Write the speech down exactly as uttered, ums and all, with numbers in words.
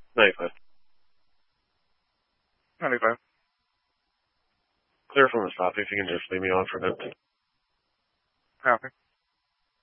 ninety-five. ninety-five. Clear from the stop if you can just leave me on for a bit. Copy.